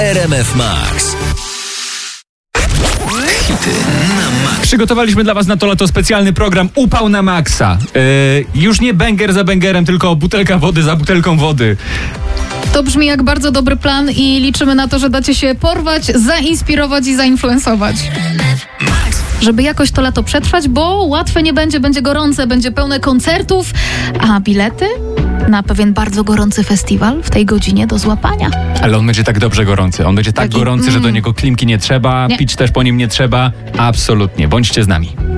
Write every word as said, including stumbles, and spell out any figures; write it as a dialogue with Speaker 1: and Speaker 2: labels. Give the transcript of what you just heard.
Speaker 1: R M F Max. Hity na Max.
Speaker 2: Przygotowaliśmy dla was na to lato specjalny program Upał na Maxa. Yy, już nie banger za bangerem, tylko butelka wody za butelką wody.
Speaker 3: To brzmi jak bardzo dobry plan i liczymy na to, że dacie się porwać, zainspirować i zainfluensować. Żeby jakoś to lato przetrwać, bo łatwe nie będzie, będzie gorące, będzie pełne koncertów, a bilety na pewien bardzo gorący festiwal w tej godzinie do złapania.
Speaker 2: Ale on będzie tak dobrze gorący. On będzie tak
Speaker 3: Taki,
Speaker 2: gorący,
Speaker 3: mm.
Speaker 2: że do niego klimki nie trzeba,
Speaker 3: Nie.
Speaker 2: pić też po nim nie trzeba. Absolutnie. Bądźcie z nami.